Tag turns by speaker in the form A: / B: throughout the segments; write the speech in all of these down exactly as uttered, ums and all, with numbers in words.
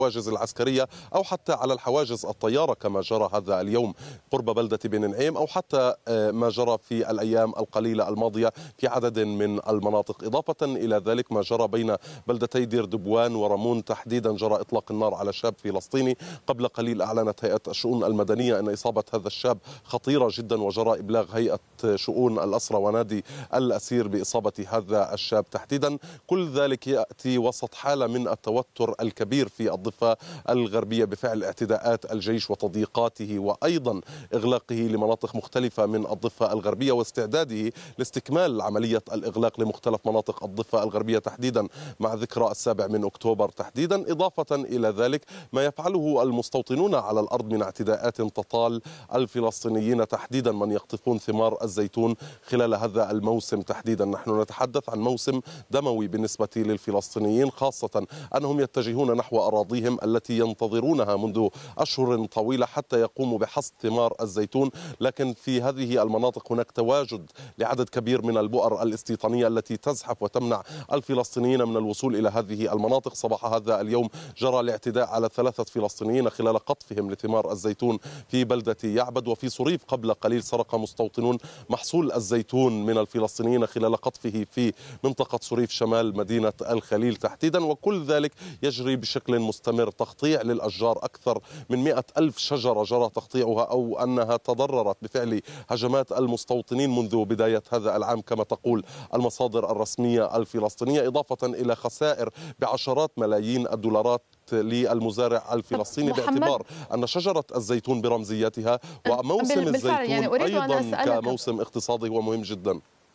A: الحواجز العسكرية أو حتى على الحواجز الطيارة كما جرى هذا اليوم قرب بلدة بن نعيم، أو حتى ما جرى في الأيام القليلة الماضية في عدد من المناطق. إضافة إلى ذلك ما جرى بين بلدتي دير دبوان ورمون تحديدا، جرى إطلاق النار على شاب فلسطيني. قبل قليل أعلنت هيئة الشؤون المدنية أن إصابة هذا الشاب خطيرة جدا، وجرى إبلاغ هيئة شؤون الأسرى ونادي الأسير بإصابة هذا الشاب تحديدا. كل ذلك يأتي وسط حالة من التوتر الكبير في الضفة الغربية بفعل اعتداءات الجيش وتضييقاته وأيضا إغلاقه لمناطق مختلفة من الضفة الغربية واستعداده لاستكمال عملية الإغلاق لمختلف مناطق الضفة الغربية تحديدا مع ذكرى السابع من أكتوبر تحديدا. إضافة إلى ذلك ما يفعله المستوطنون على الأرض من اعتداءات تطال الفلسطينيين تحديدا من يقطفون ثمار الزيتون خلال هذا الموسم تحديدا. نحن نتحدث عن موسم دموي بالنسبة للفلسطينيين، خاصة أنهم يتجهون نحو أراضيهم التي ينتظرونها منذ أشهر طويلة حتى يقوموا بحصد ثمار الزيتون. لكن في هذه المناطق هناك تواجد لعدد كبير من البؤر الاستيطانية التي تزحف وتمنع الفلسطينيين من الوصول إلى هذه المناطق. صباح هذا اليوم جرى الاعتداء على ثلاثة فلسطينيين خلال قطفهم لثمار الزيتون في بلدة يعبد. وفي صريف قبل قليل سرق مستوطنون محصول الزيتون من الفلسطينيين خلال قطفه في منطقة صريف شمال مدينة الخليل تحديدا. وكل ذلك يجري بشكل مستمر. تقطيع للأشجار، أكثر من مئة ألف شجرة جرى تقطيعها أو أنها تضررت بفعل هجمات المستوطنين منذ بداية هذا العام كما تقول المصادر الرسمية الفلسطينية، إضافة إلى خسائر بعشرات ملايين الدولارات للمزارع الفلسطيني، باعتبار أن شجرة الزيتون برمزيتها وموسم الزيتون يعني أيضا كموسم اقتصادي هو مهم جدا.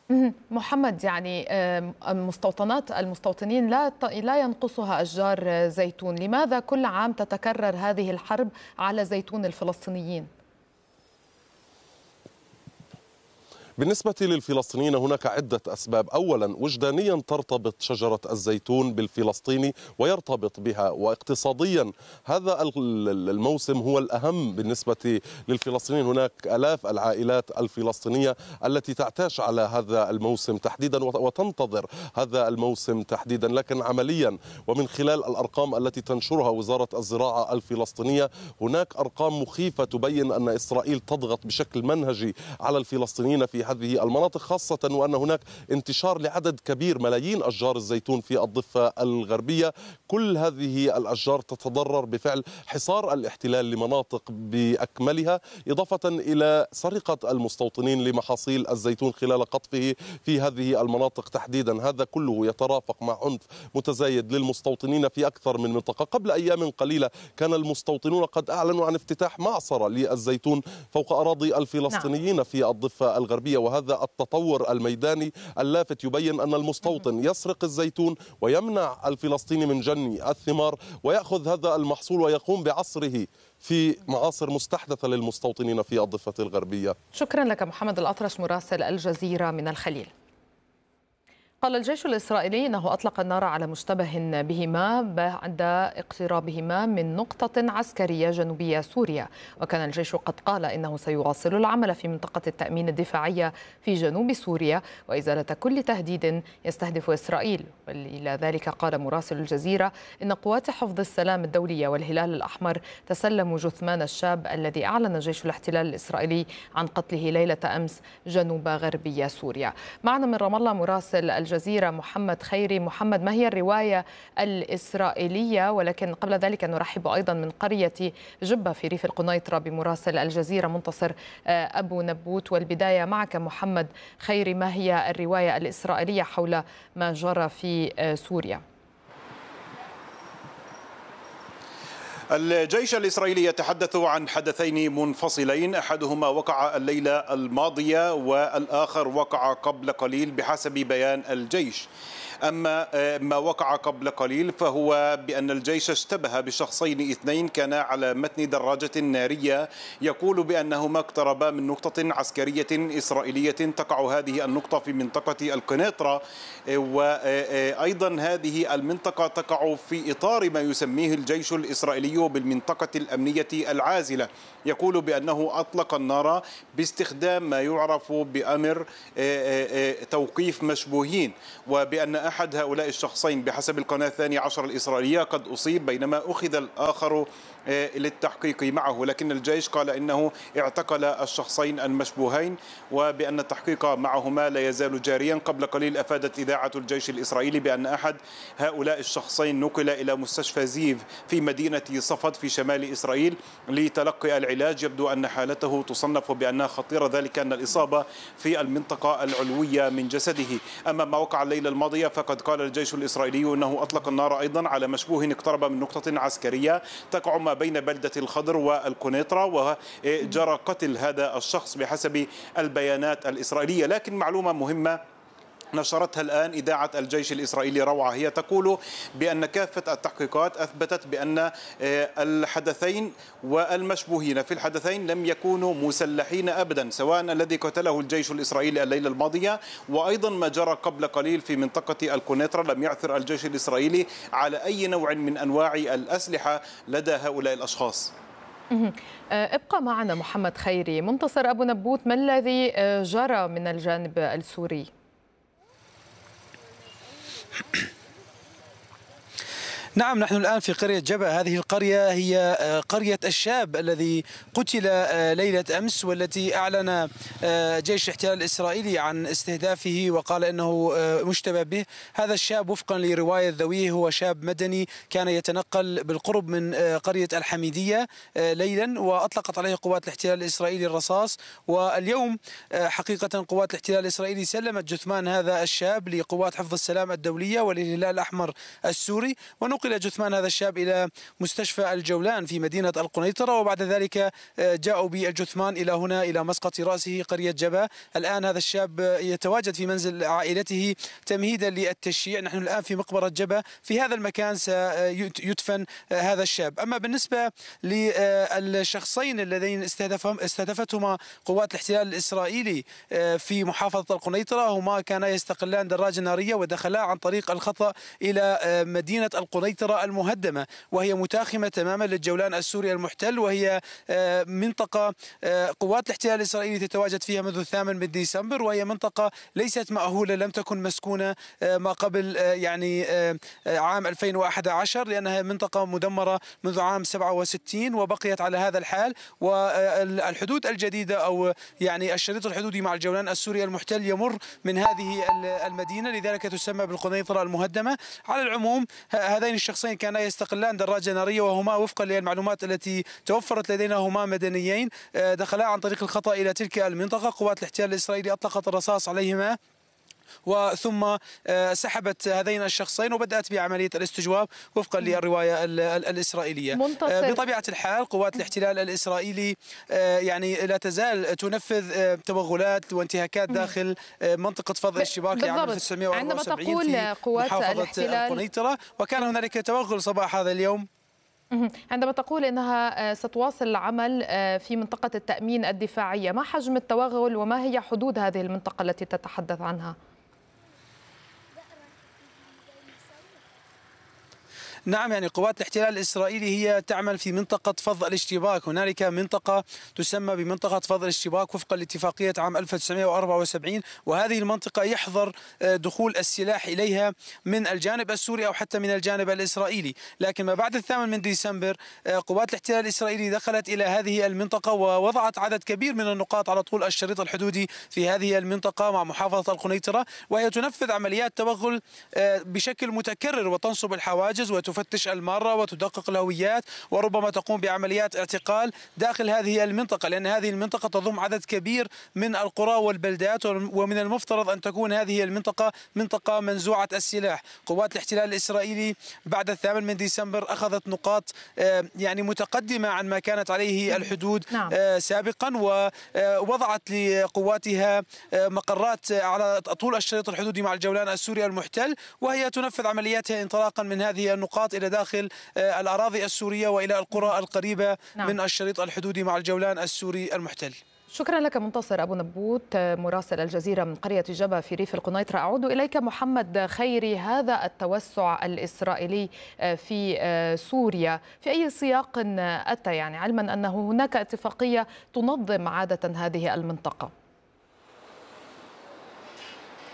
B: محمد، يعني مستوطنات المستوطنين لا لا ينقصها أشجار زيتون، لماذا كل عام تتكرر هذه الحرب على زيتون الفلسطينيين؟
A: بالنسبة للفلسطينيين هناك عدة أسباب. أولا وجدانيا ترتبط شجرة الزيتون بالفلسطيني ويرتبط بها، واقتصاديا هذا الموسم هو الأهم بالنسبة للفلسطينيين. هناك آلاف العائلات الفلسطينية التي تعتاش على هذا الموسم تحديدا وتنتظر هذا الموسم تحديدا. لكن عمليا ومن خلال الأرقام التي تنشرها وزارة الزراعة الفلسطينية هناك أرقام مخيفة تبين أن إسرائيل تضغط بشكل منهجي على الفلسطينيين في هذه المناطق، خاصة وأن هناك انتشار لعدد كبير ملايين أشجار الزيتون في الضفة الغربية. كل هذه الأشجار تتضرر بفعل حصار الاحتلال لمناطق بأكملها، إضافة إلى سرقة المستوطنين لمحاصيل الزيتون خلال قطفه في هذه المناطق تحديدا. هذا كله يترافق مع عنف متزايد للمستوطنين في أكثر من منطقة. قبل أيام قليلة كان المستوطنون قد أعلنوا عن افتتاح معصرة للزيتون فوق أراضي الفلسطينيين في الضفة الغربية، وهذا التطور الميداني اللافت يبين أن المستوطن يسرق الزيتون ويمنع الفلسطيني من جني الثمار ويأخذ هذا المحصول ويقوم بعصره في معاصر مستحدثة للمستوطنين في الضفة الغربية.
B: شكرا لك محمد الأطرش مراسل الجزيرة من الخليل. قال الجيش الإسرائيلي أنه أطلق النار على مشتبه بهما بعد اقترابهما من نقطة عسكرية جنوبية سوريا، وكان الجيش قد قال إنه سيواصل العمل في منطقة التأمين الدفاعية في جنوب سوريا وإزالة كل تهديد يستهدف إسرائيل. وإلى ذلك قال مراسل الجزيرة إن قوات حفظ السلام الدولية والهلال الأحمر تسلموا جثمان الشاب الذي أعلن جيش الاحتلال الإسرائيلي عن قتله ليلة أمس جنوب غربي سوريا. معنا من رام الله مراسل الجزيرة محمد خيري. محمد، ما هي الرواية الإسرائيلية؟ ولكن قبل ذلك نرحب أيضا من قرية جبة في ريف القنيطرة بمراسل الجزيرة منتصر أبو نبوت. والبداية معك محمد خيري، ما هي الرواية الإسرائيلية حول ما جرى في سوريا؟
C: الجيش الإسرائيلي يتحدث عن حدثين منفصلين، أحدهما وقع الليلة الماضية والآخر وقع قبل قليل بحسب بيان الجيش. أما ما وقع قبل قليل فهو بأن الجيش اشتبه بشخصين اثنين كانا على متن دراجة نارية يقول بأنهما اقتربا من نقطة عسكرية إسرائيلية تقع هذه النقطة في منطقة القنيطرة، وأيضا هذه المنطقة تقع في إطار ما يسميه الجيش الإسرائيلي بالمنطقة الأمنية العازلة. يقول بأنه أطلق النار باستخدام ما يعرف بأمر توقيف مشبوهين، وبأن أحد هؤلاء الشخصين بحسب القناة الثانية عشر الإسرائيلية قد أصيب، بينما أخذ الآخر للتحقيق معه، لكن الجيش قال إنه اعتقل الشخصين المشبوهين وبأن التحقيق معهما لا يزال جاريا. قبل قليل أفادت إذاعة الجيش الإسرائيلي بأن أحد هؤلاء الشخصين نقل إلى مستشفى زيف في مدينة صفد في شمال إسرائيل لتلقي العلاج. يبدو أن حالته تصنف بأنها خطيرة، ذلك أن الإصابة في المنطقة العلوية من جسده. أما ما وقع الليلة الماضية فقد قال الجيش الإسرائيلي أنه أطلق النار أيضا على مشبوه اقترب من نقطة عسكرية تقع ما بين بلدة الخضر والقنيطرة، وجرى قتل هذا الشخص بحسب البيانات الإسرائيلية. لكن معلومة مهمة نشرتها الآن إذاعة الجيش الإسرائيلي روعة، هي تقول بأن كافة التحقيقات أثبتت بأن الحدثين والمشبوهين في الحدثين لم يكونوا مسلحين أبدا، سواء الذي قتله الجيش الإسرائيلي الليلة الماضية وأيضا ما جرى قبل قليل في منطقة القنيطرة. لم يعثر الجيش الإسرائيلي على أي نوع من أنواع الأسلحة لدى هؤلاء الأشخاص.
B: ابقى معنا محمد خيري. منتصر أبو نبوت، ما الذي جرى من الجانب السوري؟
D: نعم، نحن الآن في قرية جبأ. هذه القرية هي قرية الشاب الذي قتل ليلة أمس، والتي أعلن جيش الاحتلال الإسرائيلي عن استهدافه وقال إنه مشتبه به. هذا الشاب وفقا لرواية ذويه هو شاب مدني كان يتنقل بالقرب من قرية الحميدية ليلا، وأطلقت عليه قوات الاحتلال الإسرائيلي الرصاص. واليوم حقيقة قوات الاحتلال الإسرائيلي سلمت جثمان هذا الشاب لقوات حفظ السلام الدولية وللهلال الأحمر السوري، ونقل نقل جثمان هذا الشاب إلى مستشفى الجولان في مدينة القنيطرة، وبعد ذلك جاءوا بالجثمان إلى هنا إلى مسقط رأسه قرية جبأ. الآن هذا الشاب يتواجد في منزل عائلته تمهيدا للتشييع. نحن الآن في مقبرة جبأ، في هذا المكان سيدفن هذا الشاب. أما بالنسبة للشخصين اللذين استهدفهم استهدفتهما قوات الاحتلال الإسرائيلي في محافظة القنيطرة، هما كانا يستقلان دراجة نارية ودخلا عن طريق الخطأ إلى مدينة القنيطرة المهدمة، وهي متاخمة تماما للجولان السوري المحتل، وهي منطقة قوات الاحتلال الإسرائيلي تتواجد فيها منذ الثامن من ديسمبر، وهي منطقة ليست مأهولة، لم تكن مسكونة ما قبل يعني عام ألفين وأحد عشر، لأنها منطقة مدمرة منذ عام سبعة وستين وبقيت على هذا الحال. والحدود الجديدة أو يعني الشريط الحدودي مع الجولان السوري المحتل يمر من هذه المدينة، لذلك تسمى بالقنيطرة المهدمة. على العموم هذين الشخصين كانا يستقلان دراجة نارية، وهما وفقا للمعلومات التي توفرت لدينا هما مدنيين دخلا عن طريق الخطأ إلى تلك المنطقة. قوات الاحتلال الإسرائيلي أطلقت الرصاص عليهما وثم سحبت هذين الشخصين وبدأت بعملية الاستجواب وفقا للرواية الإسرائيلية. منتصر. بطبيعة الحال قوات الاحتلال الإسرائيلي يعني لا تزال تنفذ توغلات وانتهاكات داخل منطقة فض الاشتباك لعام ألف وتسعمئة وأربعة وسبعين في محافظة القنيطرة، وكان هنالك توغل صباح هذا اليوم.
B: عندما تقول إنها ستواصل العمل في منطقة التأمين الدفاعية، ما حجم التوغل وما هي حدود هذه المنطقة التي تتحدث عنها؟
D: نعم، يعني قوات الاحتلال الإسرائيلي هي تعمل في منطقة فض الاشتباك. هنالك منطقة تسمى بمنطقة فض الاشتباك وفقا لاتفاقية عام ألف وتسعمئة وأربعة وسبعين، وهذه المنطقة يحظر دخول السلاح إليها من الجانب السوري أو حتى من الجانب الإسرائيلي. لكن ما بعد الثامن من ديسمبر قوات الاحتلال الإسرائيلي دخلت إلى هذه المنطقة ووضعت عدد كبير من النقاط على طول الشريط الحدودي في هذه المنطقة مع محافظة القنيطرة، وهي تنفذ عمليات توغل بشكل متكرر وتنصب الحواجز وتف تفتش المارة وتدقق الهويات، وربما تقوم بعمليات اعتقال داخل هذه المنطقة، لأن هذه المنطقة تضم عدد كبير من القرى والبلدات، ومن المفترض أن تكون هذه المنطقة منطقة منزوعة السلاح. قوات الاحتلال الإسرائيلي بعد الثامن من ديسمبر أخذت نقاط يعني متقدمة عن ما كانت عليه الحدود نعم. سابقا، ووضعت لقواتها مقرات على طول الشريط الحدودي مع الجولان السوري المحتل، وهي تنفذ عملياتها انطلاقا من هذه النقاط إلى داخل الأراضي السورية وإلى القرى القريبة نعم. من الشريط الحدودي مع الجولان السوري المحتل.
B: شكرا لك منتصر أبو نبوت مراسل الجزيرة من قرية جبأ في ريف القنيطرة. أعود إليك محمد خيري. هذا التوسع الإسرائيلي في سوريا في أي سياق أتى، يعني علما أنه هناك اتفاقية تنظم عادة هذه المنطقة؟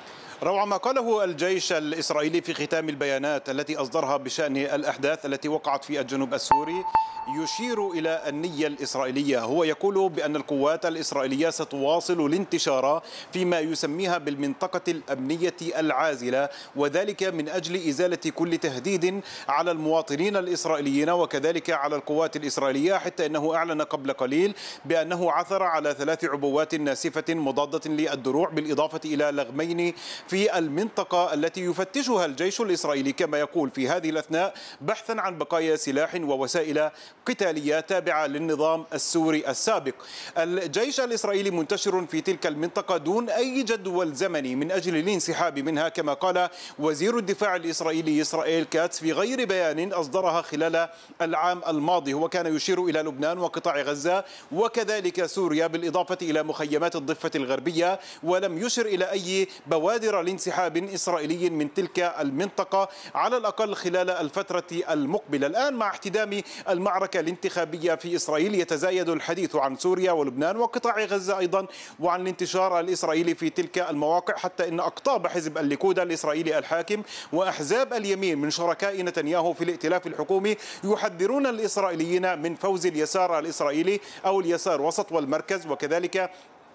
C: روعة ما قاله الجيش الإسرائيلي في ختام البيانات التي أصدرها بشأن الأحداث التي وقعت في الجنوب السوري يشير إلى النية الإسرائيلية. هو يقول بأن القوات الإسرائيلية ستواصل الانتشار فيما يسميها بالمنطقة الأمنية العازلة، وذلك من أجل إزالة كل تهديد على المواطنين الإسرائيليين وكذلك على القوات الإسرائيلية، حتى أنه أعلن قبل قليل بأنه عثر على ثلاث عبوات ناسفة مضادة للدروع بالإضافة إلى لغمين في المنطقة التي يفتشها الجيش الإسرائيلي كما يقول في هذه الأثناء بحثا عن بقايا سلاح ووسائل قتالية تابعة للنظام السوري السابق. الجيش الإسرائيلي منتشر في تلك المنطقة دون أي جدول زمني من أجل الانسحاب منها، كما قال وزير الدفاع الإسرائيلي إسرائيل كاتس في غير بيان أصدرها خلال العام الماضي. هو كان يشير إلى لبنان وقطاع غزة وكذلك سوريا بالإضافة إلى مخيمات الضفة الغربية، ولم يشر إلى أي بوادر لانسحاب إسرائيلي من تلك المنطقة على الأقل خلال الفترة المقبلة. الآن مع احتدام المعركة الانتخابية في إسرائيل يتزايد الحديث عن سوريا ولبنان وقطاع غزة أيضا وعن الانتشار الإسرائيلي في تلك المواقع، حتى إن أقطاب حزب الليكود الإسرائيلي الحاكم وأحزاب اليمين من شركاء نتنياهو في الائتلاف الحكومي يحذرون الإسرائيليين من فوز اليسار الإسرائيلي أو اليسار وسط والمركز، وكذلك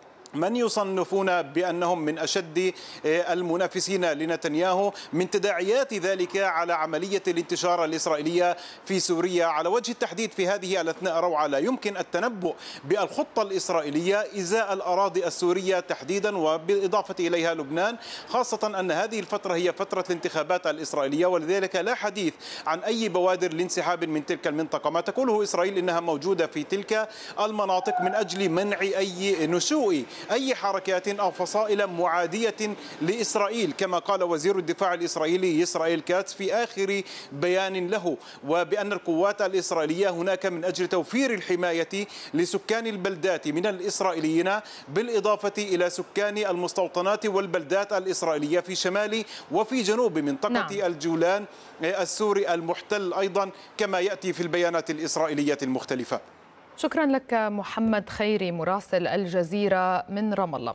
C: من يصنفون بأنهم من أشد المنافسين لنتنياهو من تداعيات ذلك على عملية الانتشار الإسرائيلية في سوريا. على وجه التحديد في هذه الأثناء روعة لا يمكن التنبؤ بالخطة الإسرائيلية إزاء الأراضي السورية تحديدا وبالإضافة إليها لبنان، خاصة أن هذه الفترة هي فترة الانتخابات الإسرائيلية، ولذلك لا حديث عن أي بوادر لانسحاب من تلك المنطقة. ما تقوله إسرائيل إنها موجودة في تلك المناطق من أجل منع أي نشوء أي حركات أو فصائل معادية لإسرائيل، كما قال وزير الدفاع الإسرائيلي إسرائيل كاتس في آخر بيان له، وبأن القوات الإسرائيلية هناك من أجل توفير الحماية لسكان البلدات من الإسرائيليين بالإضافة إلى سكان المستوطنات والبلدات الإسرائيلية في شمال وفي جنوب منطقة نعم. الجولان السوري المحتل أيضا كما يأتي في البيانات الإسرائيلية المختلفة.
B: شكرا لك محمد خيري مراسل الجزيرة من رام الله.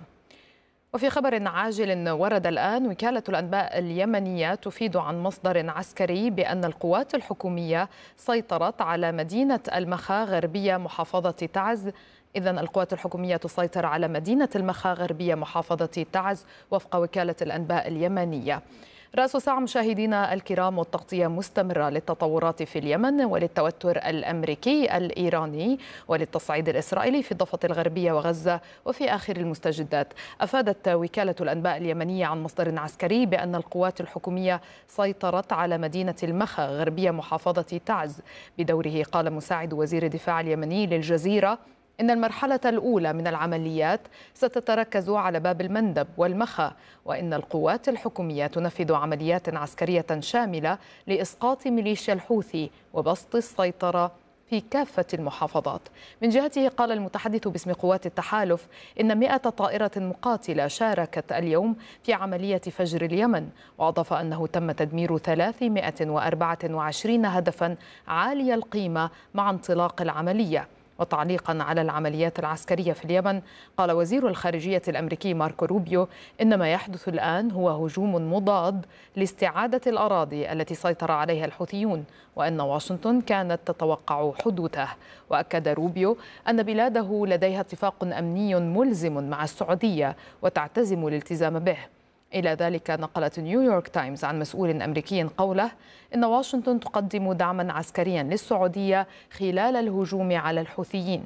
B: وفي خبر عاجل ورد الآن وكالة الأنباء اليمنية تفيد عن مصدر عسكري بأن القوات الحكومية سيطرت على مدينة المخا غربية محافظة تعز. إذن القوات الحكومية تسيطر على مدينة المخا غربية محافظة تعز وفق وكالة الأنباء اليمنية. رأس ساعة مشاهدينا الكرام، والتغطية مستمرة للتطورات في اليمن وللتوتر الأمريكي الإيراني وللتصعيد الإسرائيلي في الضفة الغربية وغزة وفي آخر المستجدات. أفادت وكالة الأنباء اليمنية عن مصدر عسكري بأن القوات الحكومية سيطرت على مدينة المخا غربية محافظة تعز. بدوره قال مساعد وزير الدفاع اليمني للجزيرة إن المرحلة الأولى من العمليات ستتركز على باب المندب والمخا، وإن القوات الحكومية تنفذ عمليات عسكرية شاملة لإسقاط ميليشيا الحوثي وبسط السيطرة في كافة المحافظات. من جهته قال المتحدث باسم قوات التحالف إن مئة طائرة مقاتلة شاركت اليوم في عملية فجر اليمن، وأضاف أنه تم تدمير ثلاثمئة وأربعة وعشرين هدفا عالي القيمة مع انطلاق العملية. وتعليقا على العمليات العسكرية في اليمن قال وزير الخارجية الأمريكي ماركو روبيو إن ما يحدث الآن هو هجوم مضاد لاستعادة الأراضي التي سيطر عليها الحوثيون، وأن واشنطن كانت تتوقع حدوثه. وأكد روبيو أن بلاده لديها اتفاق أمني ملزم مع السعودية وتعتزم الالتزام به. إلى ذلك نقلت نيويورك تايمز عن مسؤول أمريكي قوله إن واشنطن تقدم دعما عسكريا للسعودية خلال الهجوم على الحوثيين.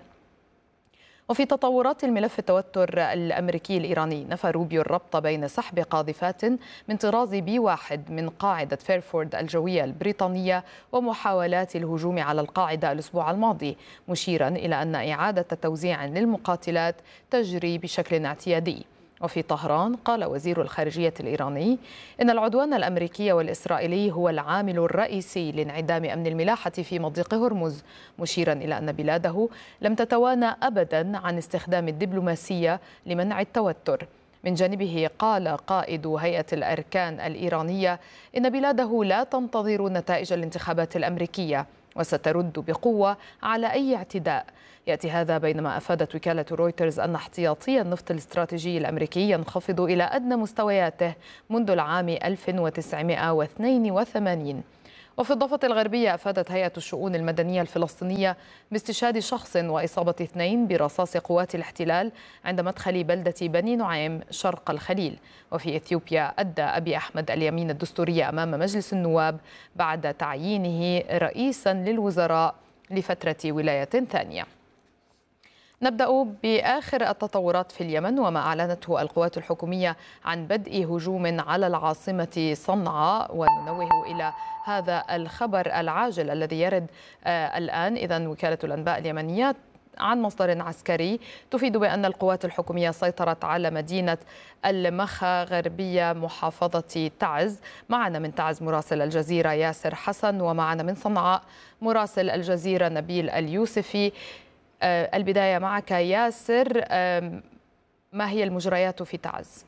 B: وفي تطورات الملف التوتر الأمريكي الإيراني، نفى روبيو الربط بين سحب قاذفات من طراز بي واحد من قاعدة فيرفورد الجوية البريطانية ومحاولات الهجوم على القاعدة الأسبوع الماضي، مشيرا إلى أن إعادة توزيع للمقاتلات تجري بشكل اعتيادي. وفي طهران قال وزير الخارجية الإيراني إن العدوان الأمريكي والإسرائيلي هو العامل الرئيسي لانعدام أمن الملاحة في مضيق هرمز، مشيرا إلى أن بلاده لم تتوانى أبدا عن استخدام الدبلوماسية لمنع التوتر. من جانبه قال قائد هيئة الأركان الإيرانية إن بلاده لا تنتظر نتائج الانتخابات الأمريكية، وسترد بقوة على أي اعتداء. يأتي هذا بينما أفادت وكالة رويترز أن احتياطي النفط الاستراتيجي الأمريكي ينخفض إلى أدنى مستوياته منذ العام ألف وتسعمائة واثنين وثمانين. وفي الضفة الغربية أفادت هيئة الشؤون المدنية الفلسطينية باستشهاد شخص وإصابة اثنين برصاص قوات الاحتلال عند مدخل بلدة بني نعيم شرق الخليل. وفي إثيوبيا أدى أبي أحمد اليمين الدستورية أمام مجلس النواب بعد تعيينه رئيسا للوزراء لفترة ولاية ثانية. نبدأ بآخر التطورات في اليمن وما أعلنته القوات الحكومية عن بدء هجوم على العاصمة صنعاء، وننوه إلى هذا الخبر العاجل الذي يرد آه الآن. إذن وكالة الأنباء اليمنية عن مصدر عسكري تفيد بأن القوات الحكومية سيطرت على مدينة المخا غربية محافظة تعز. معنا من تعز مراسل الجزيرة ياسر حسن، ومعنا من صنعاء مراسل الجزيرة نبيل اليوسفي. البداية معك ياسر، ما هي المجريات في تعز؟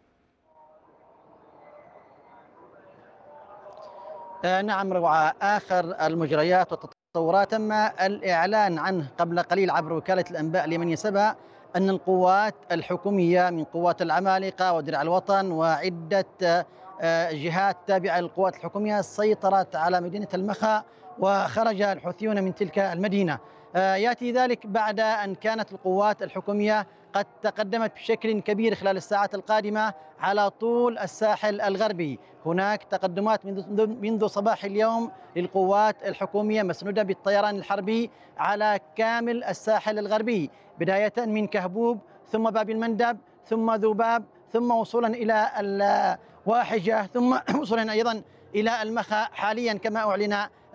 E: نعم روعة، آخر المجريات والتطورات تم الإعلان عنه قبل قليل عبر وكالة الأنباء اليمنية سبا أن القوات الحكومية من قوات العمالقة ودرع الوطن وعدة جهات تابعة للقوات الحكومية سيطرت على مدينة المخا، وخرج الحوثيون من تلك المدينة. يأتي ذلك بعد أن كانت القوات الحكومية قد تقدمت بشكل كبير خلال الساعات القادمة على طول الساحل الغربي. هناك تقدمات منذ صباح اليوم للقوات الحكومية مسنودة بالطيران الحربي على كامل الساحل الغربي، بداية من كهبوب ثم باب المندب ثم ذوباب ثم وصولا إلى الواحجة ثم وصولا أيضا إلى المخا. حاليا كما أعلن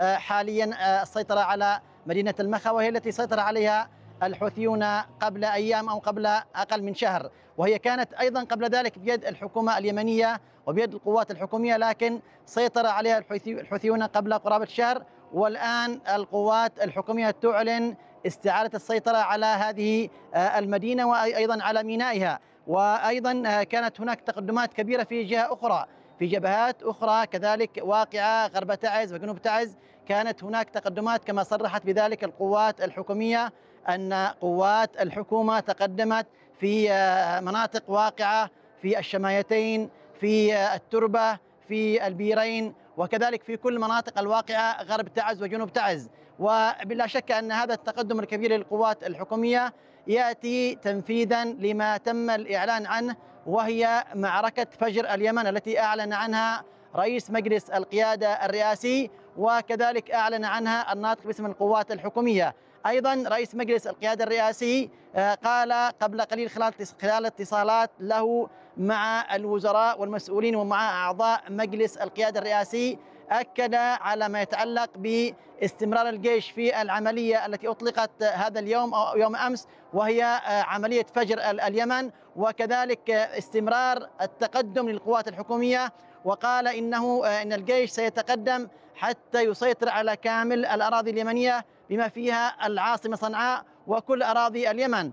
E: حاليا السيطرة على مدينة المخا، وهي التي سيطر عليها الحوثيون قبل أيام أو قبل أقل من شهر، وهي كانت أيضا قبل ذلك بيد الحكومة اليمنية وبيد القوات الحكومية، لكن سيطر عليها الحوثيون قبل قرابة شهر. والآن القوات الحكومية تعلن استعادة السيطرة على هذه المدينة وأيضا على مينائها. وأيضا كانت هناك تقدمات كبيرة في جهة أخرى، في جبهات أخرى كذلك واقعة غرب تعز وجنوب تعز، كانت هناك تقدمات كما صرحت بذلك القوات الحكومية أن قوات الحكومة تقدمت في مناطق واقعة في الشمايتين، في التربة، في البيرين، وكذلك في كل مناطق الواقعة غرب تعز وجنوب تعز. وبلا شك أن هذا التقدم الكبير للقوات الحكومية يأتي تنفيذا لما تم الإعلان عنه، وهي معركة فجر اليمن التي أعلن عنها رئيس مجلس القيادة الرئاسي، وكذلك أعلن عنها الناطق باسم القوات الحكومية. أيضا رئيس مجلس القيادة الرئاسي قال قبل قليل خلال اتصالات له مع الوزراء والمسؤولين ومع أعضاء مجلس القيادة الرئاسي، أكد على ما يتعلق باستمرار الجيش في العملية التي أطلقت هذا اليوم أو يوم أمس، وهي عملية فجر اليمن، وكذلك استمرار التقدم للقوات الحكومية. وقال إنه إن الجيش سيتقدم حتى يسيطر على كامل الأراضي اليمنية بما فيها العاصمة صنعاء وكل أراضي اليمن.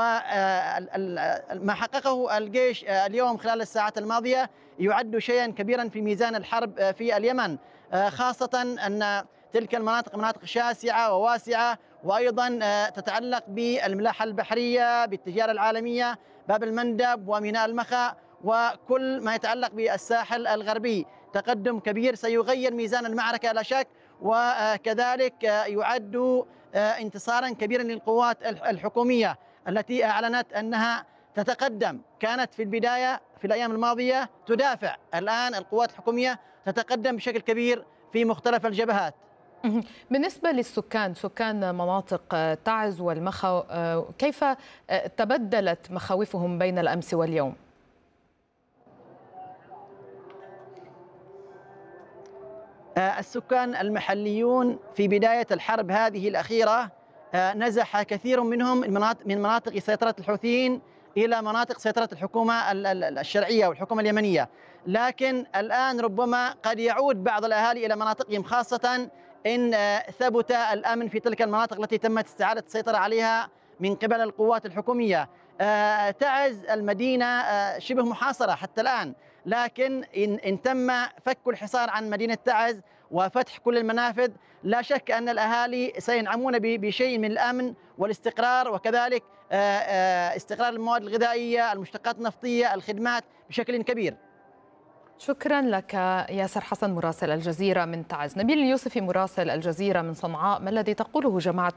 E: وما حققه الجيش اليوم خلال الساعات الماضية يعد شيئا كبيرا في ميزان الحرب في اليمن، خاصة أن تلك المناطق مناطق شاسعة وواسعة، وأيضا تتعلق بالملاحة البحرية، بالتجارة العالمية، باب المندب وميناء المخا وكل ما يتعلق بالساحل الغربي. تقدم كبير سيغير ميزان المعركة لا شك، وكذلك يعد انتصارا كبيرا للقوات الحكومية التي أعلنت أنها تتقدم. كانت في البداية في الأيام الماضية تدافع، الآن القوات الحكومية تتقدم بشكل كبير في مختلف الجبهات.
B: بالنسبة للسكان، سكان مناطق تعز والمخا، كيف تبدلت مخاوفهم بين الأمس واليوم؟
E: السكان المحليون في بداية الحرب هذه الأخيرة نزح كثير منهم من مناطق سيطرة الحوثيين إلى مناطق سيطرة الحكومة الشرعية والحكومة اليمنية، لكن الآن ربما قد يعود بعض الأهالي إلى مناطقهم، خاصة إن ثبت الأمن في تلك المناطق التي تمت استعادة السيطرة عليها من قبل القوات الحكومية. تعز المدينة شبه محاصرة حتى الآن، لكن إن, إن تم فك الحصار عن مدينة تعز وفتح كل المنافذ، لا شك أن الأهالي سينعمون بشيء من الأمن والاستقرار، وكذلك استقرار المواد الغذائية، المشتقات النفطية، الخدمات بشكل كبير.
B: شكرا لك ياسر حسن مراسل الجزيرة من تعز. نبيل اليوسفي مراسل الجزيرة من صنعاء، ما الذي تقوله جماعة